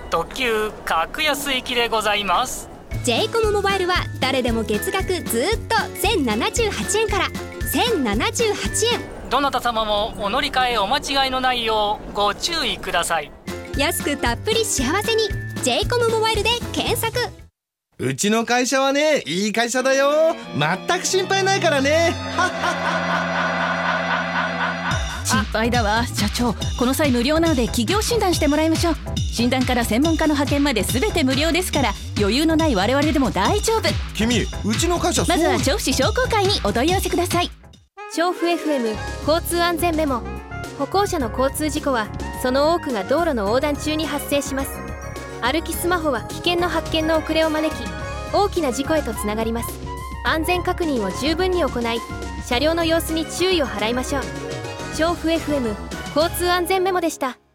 特急格安行きでございます。 j コムモバイルは誰でも月額ずっと1078円から1078円。 どなた様もお乗り換えお間違いのないようご注意ください。 安くたっぷり幸せに j コムモバイルで検索。 うちの会社はね、いい会社だよ。全く心配ないからね。 心配だわ社長。この際無料なので企業診断してもらいましょう。診断から専門家の派遣まで全て無料ですから、余裕のない我々でも大丈夫。 君、うちの会社まずは調布市商工会にお問い合わせください。 調布 FM 交通安全メモ。歩行者の交通事故はその多くが道路の横断中に発生します。歩きスマホは危険の発見の遅れを招き、大きな事故へとつながります。安全確認を十分に行い、車両の様子に注意を払いましょう。調布 FM 交通安全メモでした。